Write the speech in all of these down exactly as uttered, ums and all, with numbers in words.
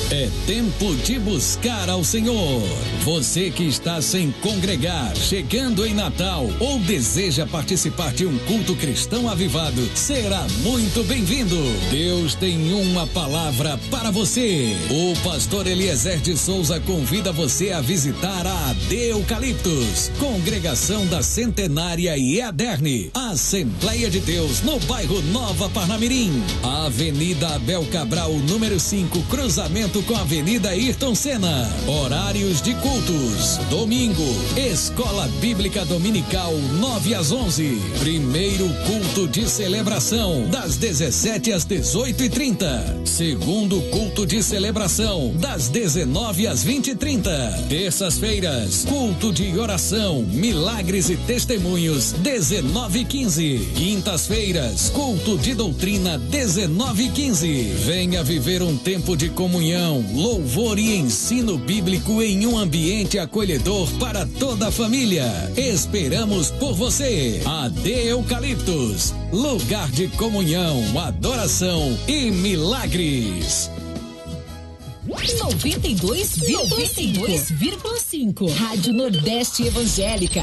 É tempo de buscar ao Senhor. Você que está sem congregar, chegando em Natal ou deseja participar de um culto cristão avivado, será muito bem-vindo. Deus tem uma palavra para você. O pastor Eliezer de Souza convida você a visitar a A D Eucaliptus, Congregação da Centenária e Aderne, Assembleia de Deus, no bairro Nova Parnamirim, Avenida Abel Cabral, número cinco, cruzamento com a Avenida Ayrton Senna. Horários de cultos: domingo, Escola Bíblica Dominical, nove às onze. Primeiro culto de celebração, das dezessete às dezoito e trinta. Segundo culto de celebração, das dezenove às vinte e trinta. Terças-feiras, culto de oração, milagres e testemunhos, dezenove e quinze. Quintas-feiras, culto de doutrina, dezenove e quinze. Venha viver um tempo de comunhão, louvor e ensino bíblico em um ambiente acolhedor para toda a família. Esperamos por você. A D Eucaliptus, lugar de comunhão, adoração e milagres. noventa e dois vírgula cinco Rádio Nordeste Evangélica.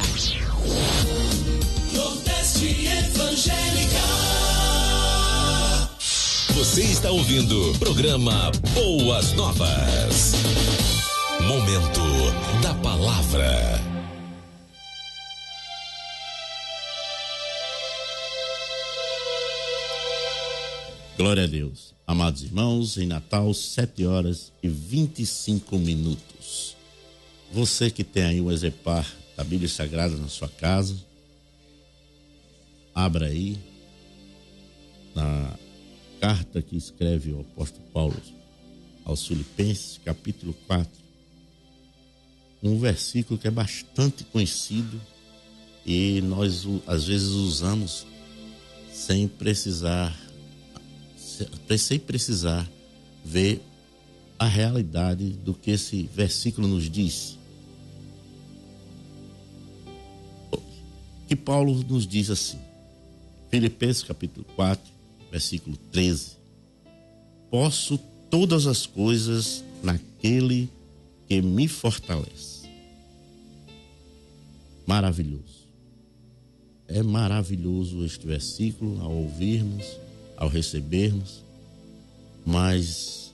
Nordeste Evangélica. Você está ouvindo o programa Boas Novas. Momento da Palavra. Glória a Deus. Amados irmãos, em Natal, sete horas e vinte e cinco minutos. Você que tem aí o exemplar da Bíblia Sagrada na sua casa, abra aí na carta que escreve o apóstolo Paulo aos Filipenses, capítulo quatro, um versículo que é bastante conhecido e nós às vezes usamos sem precisar sem precisar ver a realidade do que esse versículo nos diz. Que Paulo nos diz assim, Filipenses capítulo quatro, versículo treze: posso todas as coisas naquele que me fortalece. Maravilhoso. É maravilhoso este versículo ao ouvirmos, ao recebermos, mas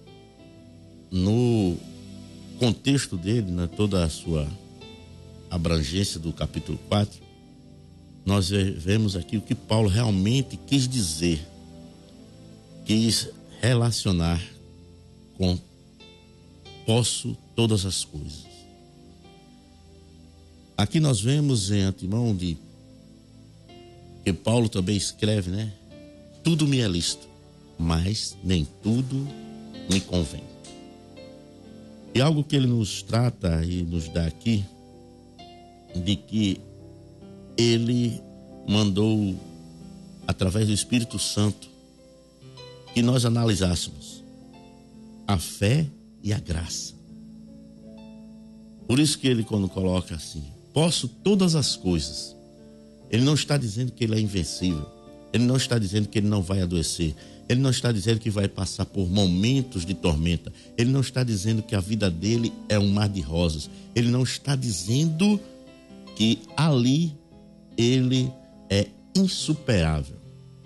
no contexto dele, na toda a sua abrangência do capítulo quatro, nós vemos aqui o que Paulo realmente quis dizer, quis relacionar com posso todas as coisas. Aqui nós vemos em antemão de que Paulo também escreve, né? Tudo me é lícito, mas nem tudo me convém. E algo que ele nos trata e nos dá aqui, de que ele mandou, através do Espírito Santo, que nós analisássemos a fé e a graça. Por isso que ele, quando coloca assim, posso todas as coisas, ele não está dizendo que ele é invencível. Ele não está dizendo que ele não vai adoecer. Ele não está dizendo que vai passar por momentos de tormenta. Ele não está dizendo que a vida dele é um mar de rosas. Ele não está dizendo que ali ele é insuperável.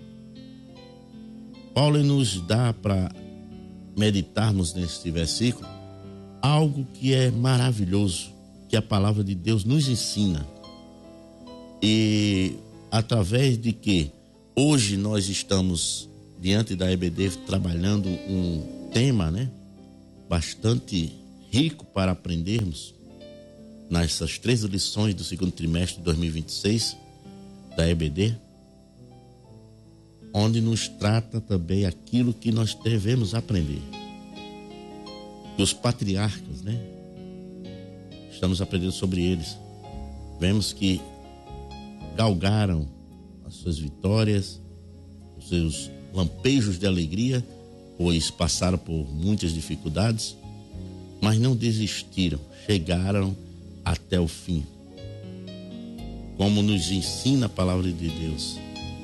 Paulo nos dá para meditarmos neste versículo algo que é maravilhoso, que a palavra de Deus nos ensina. E através de que hoje nós estamos diante da E B D trabalhando um tema, né, bastante rico para aprendermos nessas três lições do segundo trimestre de dois mil e vinte e seis da E B D, onde nos trata também aquilo que nós devemos aprender. Os patriarcas, né? Estamos aprendendo sobre eles. Vemos que galgaram as suas vitórias, os seus lampejos de alegria, pois passaram por muitas dificuldades, mas não desistiram, chegaram até o fim. Como nos ensina a palavra de Deus,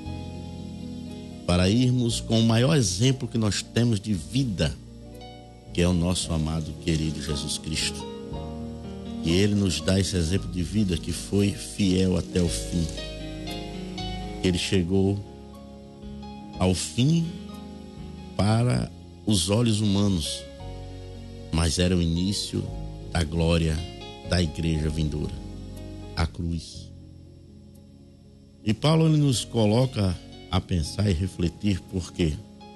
para irmos com o maior exemplo que nós temos de vida, que é o nosso amado, querido Jesus Cristo. E Ele nos dá esse exemplo de vida que foi fiel até o fim. Ele chegou ao fim para os olhos humanos, mas era o início da glória da igreja vindoura, a cruz. E Paulo ele nos coloca a pensar e refletir, porque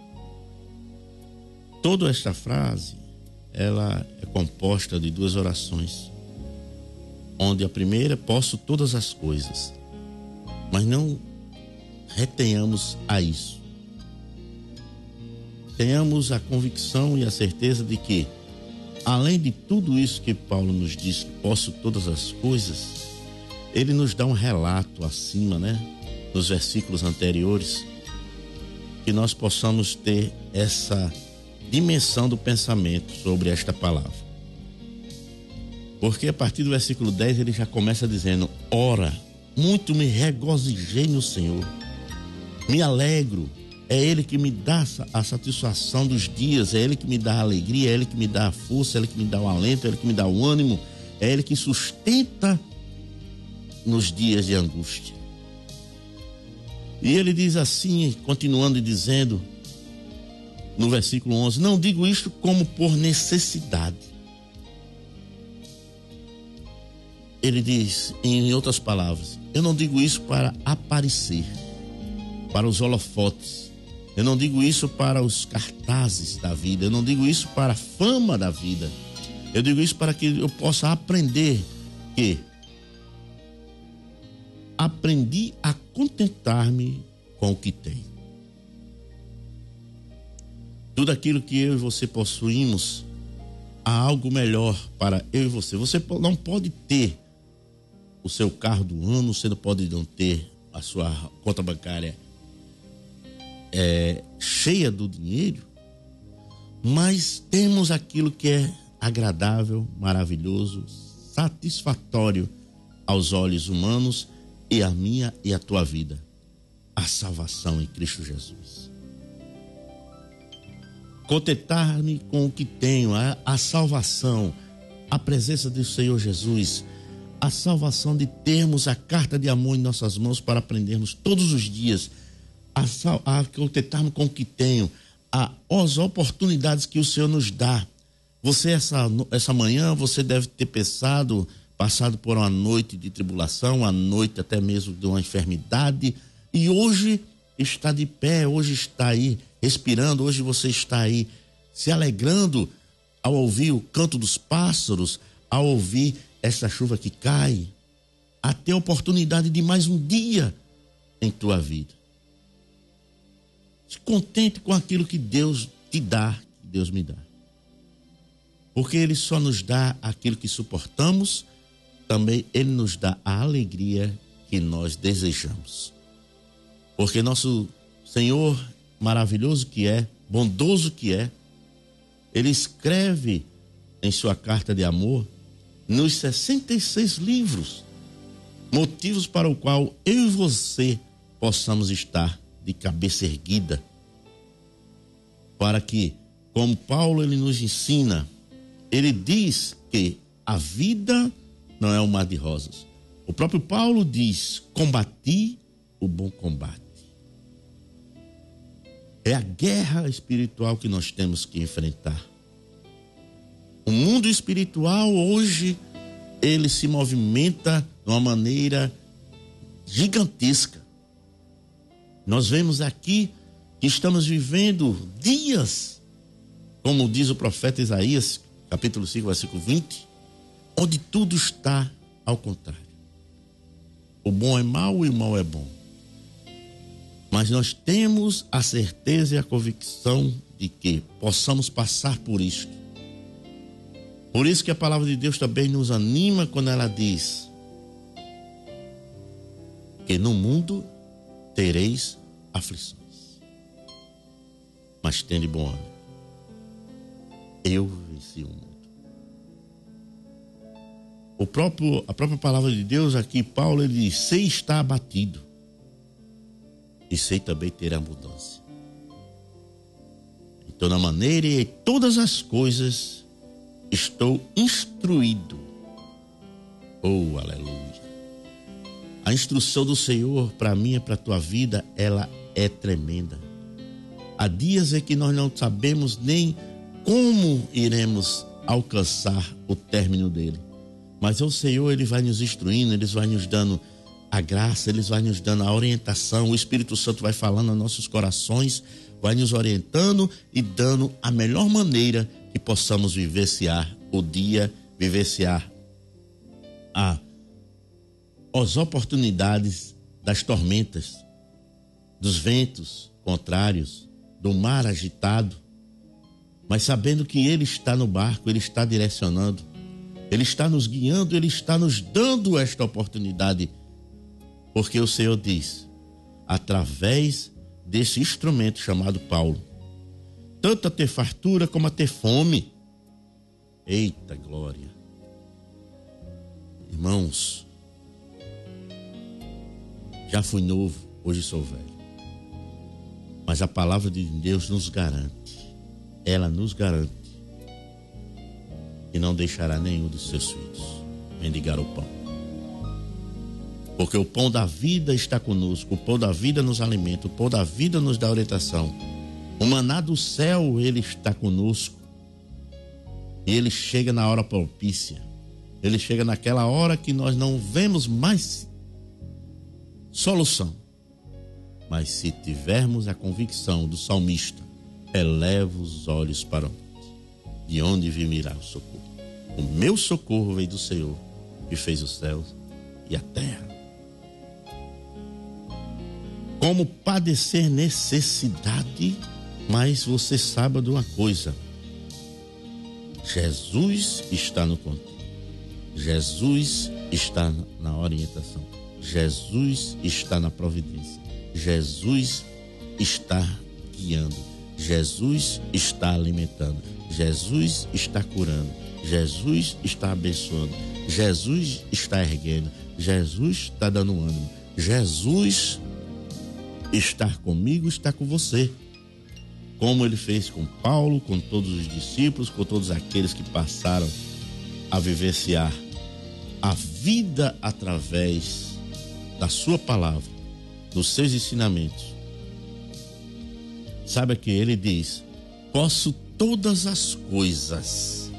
toda esta frase ela é composta de duas orações, onde a primeira, posso todas as coisas, mas não retenhamos a isso. Tenhamos a convicção e a certeza de que, além de tudo isso que Paulo nos diz, que posso todas as coisas, ele nos dá um relato acima, né? Nos versículos anteriores, que nós possamos ter essa dimensão do pensamento sobre esta palavra. Porque a partir do versículo dez ele já começa dizendo: ora, muito me regozijei no Senhor, me alegro, é Ele que me dá a satisfação dos dias, é Ele que me dá a alegria, é Ele que me dá a força, é Ele que me dá o alento, é Ele que me dá o ânimo, é Ele que sustenta nos dias de angústia. E ele diz assim, continuando e dizendo no versículo onze: não digo isto como por necessidade. Ele diz, em outras palavras, eu não digo isso para aparecer, para os holofotes. Eu não digo isso para os cartazes da vida. Eu não digo isso para a fama da vida. Eu digo isso para que eu possa aprender que aprendi a contentar-me com o que tenho. Tudo aquilo que eu e você possuímos, há algo melhor para eu e você. Você não pode ter o seu carro do ano, você não pode não ter a sua conta bancária é, cheia do dinheiro, mas temos aquilo que é agradável, maravilhoso, satisfatório aos olhos humanos e a minha e a tua vida: a salvação em Cristo Jesus. Contentar-me com o que tenho, a, a salvação, a presença do Senhor Jesus, a salvação de termos a carta de amor em nossas mãos para aprendermos todos os dias, a, a contentar-me com o que tenho, a, as oportunidades que o Senhor nos dá. Você, essa, essa manhã, você deve ter pensado, passado por uma noite de tribulação, uma noite até mesmo de uma enfermidade, e hoje está de pé, hoje está aí respirando, hoje você está aí se alegrando ao ouvir o canto dos pássaros, ao ouvir essa chuva que cai, a ter a oportunidade de mais um dia em tua vida. Se contente com aquilo que Deus te dá, que Deus me dá. Porque Ele só nos dá aquilo que suportamos, também Ele nos dá a alegria que nós desejamos. Porque nosso Senhor, maravilhoso que é, bondoso que é, Ele escreve em sua carta de amor, nos sessenta e seis livros, motivos para o qual eu e você possamos estar de cabeça erguida, para que, como Paulo ele nos ensina, ele diz que a vida não é um mar de rosas. O próprio Paulo diz: combati o bom combate. É a guerra espiritual que nós temos que enfrentar. O mundo espiritual hoje, ele se movimenta de uma maneira gigantesca. Nós vemos aqui que estamos vivendo dias, como diz o profeta Isaías, capítulo cinco, versículo vinte, onde tudo está ao contrário. O bom é mau e o mau é bom. Mas nós temos a certeza e a convicção de que possamos passar por isto. Por isso que a palavra de Deus também nos anima quando ela diz que no mundo tereis aflições, mas tende bom ânimo. Eu venci o mundo. O próprio, a própria palavra de Deus aqui, Paulo, ele diz: sei estar abatido e sei também ter abundância. toda maneira e em todas as coisas estou instruído. Oh, aleluia. A instrução do Senhor para mim e para a tua vida, ela é tremenda. Há dias em que nós não sabemos nem como iremos alcançar o término dele. Mas o Senhor, ele vai nos instruindo, ele vai nos dando a graça, ele vai nos dando a orientação. O Espírito Santo vai falando aos nossos corações, vai nos orientando e dando a melhor maneira que possamos vivenciar o dia, vivenciar a, as oportunidades das tormentas, dos ventos contrários, do mar agitado, mas sabendo que ele está no barco, ele está direcionando, ele está nos guiando, ele está nos dando esta oportunidade, porque o Senhor diz, através desse instrumento chamado Paulo, tanto a ter fartura como a ter fome. Eita glória! Irmãos, já fui novo, hoje sou velho. Mas a palavra de Deus nos garante, ela nos garante que não deixará nenhum dos seus filhos mendigar o pão. Porque o pão da vida está conosco, o pão da vida nos alimenta, o pão da vida nos dá orientação. O maná do céu, ele está conosco. E ele chega na hora propícia. Ele chega naquela hora que nós não vemos mais solução. Mas se tivermos a convicção do salmista, eleva os olhos para onde? De onde virá o socorro? O meu socorro veio do Senhor, que fez os céus e a terra. Como padecer necessidade, mas você sabe de uma coisa: Jesus está no controle. Jesus está na orientação. Jesus está na providência. Jesus está guiando. Jesus está alimentando. Jesus está curando. Jesus está abençoando. Jesus está erguendo. Jesus está dando ânimo. Jesus está comigo, está com você. Como ele fez com Paulo, com todos os discípulos, com todos aqueles que passaram a vivenciar a vida através da sua palavra, dos seus ensinamentos. Sabe que ele diz: posso todas as coisas.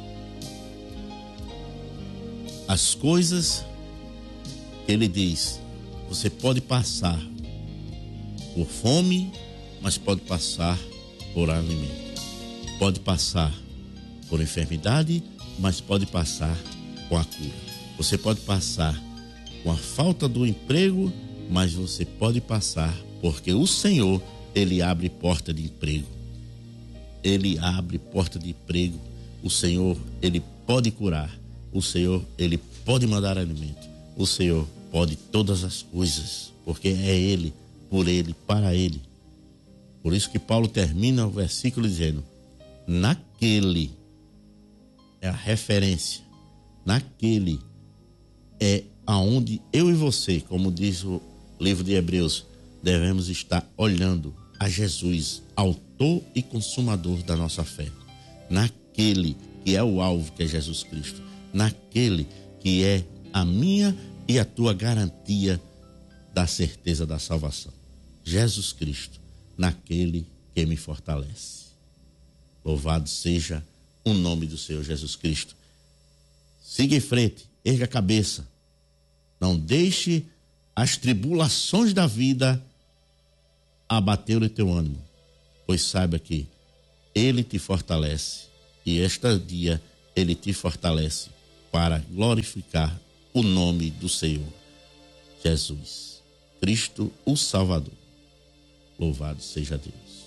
As coisas que ele diz, você pode passar por fome, mas pode passar por alimento. Pode passar por enfermidade, mas pode passar com a cura. Você pode passar com a falta do emprego, mas você pode passar porque o Senhor, ele abre porta de emprego. Ele abre porta de emprego. O Senhor, ele pode curar. O Senhor, ele pode mandar alimento. O Senhor pode todas as coisas, porque é ele, por ele, para ele. Por isso que Paulo termina o versículo dizendo: naquele é a referência, naquele é aonde eu e você, como diz o livro de Hebreus, devemos estar olhando a Jesus, autor e consumador da nossa fé. Naquele que é o alvo, que é Jesus Cristo. Naquele que é a minha e a tua garantia da certeza da salvação. Jesus Cristo, naquele que me fortalece. Louvado seja o nome do Senhor Jesus Cristo. Siga em frente, erga a cabeça. Não deixe as tribulações da vida abater o teu ânimo, pois saiba que ele te fortalece e este dia ele te fortalece para glorificar o nome do Senhor Jesus Cristo, o Salvador. Louvado seja Deus.